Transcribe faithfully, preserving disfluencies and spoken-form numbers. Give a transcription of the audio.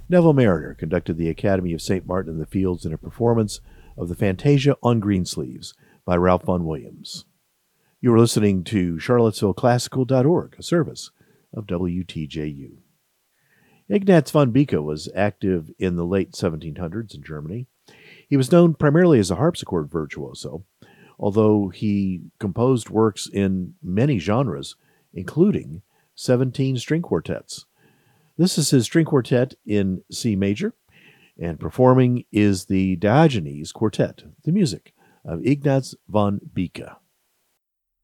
Neville Mariner conducted the Academy of Saint Martin in the Fields in a performance of the Fantasia on Greensleeves by Ralph Vaughan Williams. You are listening to Charlottesville Classical dot org, a service of W T J U. Ignaz von Bicke was active in the late seventeen hundreds in Germany. He was known primarily as a harpsichord virtuoso, although he composed works in many genres, including seventeen string quartets. This is his string quartet in C major, and performing is the Diogenes Quartet, the music of Ignaz von Bicke.